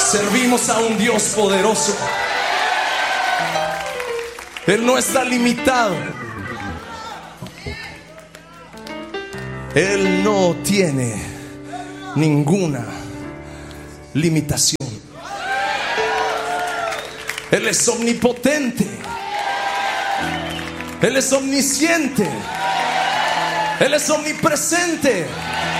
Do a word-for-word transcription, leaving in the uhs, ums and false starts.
Servimos a un Dios poderoso. Él no está limitado. Él no tiene ninguna limitación. Él es omnipotente. Él es omnisciente. Él es omnipresente.